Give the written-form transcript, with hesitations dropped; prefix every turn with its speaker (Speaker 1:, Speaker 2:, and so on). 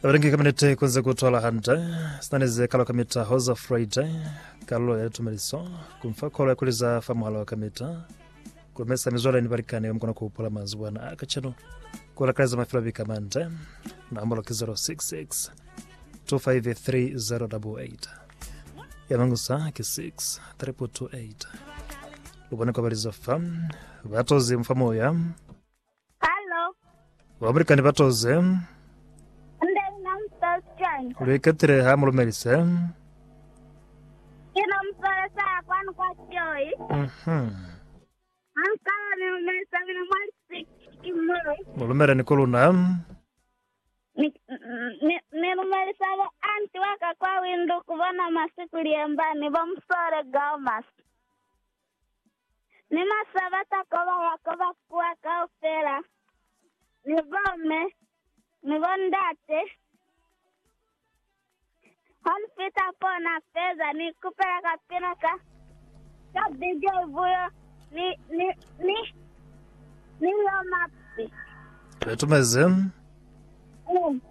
Speaker 1: Abaringi kaminete kunze kutola hante Stanize kalo kamita hoza Friday Kalo ya tumeliso Kumfa kolo ya kuliza famu halo kamita Kumesa mizuala nibarikani ya mkona kupola mazuwana Akachano Kula kaza mafilabi kamante Na ambalo ki 066 253 ya mangusa ki 6 328 Lubone kwa baliza fam Batozi mfamo ya
Speaker 2: Hello.
Speaker 1: Wabarikani batozi Ulekatire hamulu melise.
Speaker 2: Ina mpelesa kwanu kwa joy. Ankara ni melisa vina mwalisi kimuro.
Speaker 1: Mulumere ni kuluna.
Speaker 2: Ni melisa wa anti waka kwa windu kubona masiku liembani. Bomsore gaumas. Ni masabata kowa wakowa kuwa kaufera. Ni bome. Ni bondate. Honfita pona feza ni kupera kapina ka DJ vuyo ni lo mapi.
Speaker 1: Tumeze.